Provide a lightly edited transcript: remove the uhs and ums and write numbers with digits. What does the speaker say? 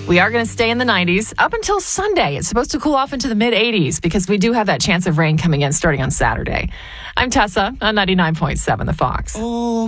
We are going to stay in the 90s up until Sunday. It's supposed to cool off into the mid-80s because we do have that chance of rain coming in starting on Saturday. I'm Tessa on 99.7 The Fox. Oh.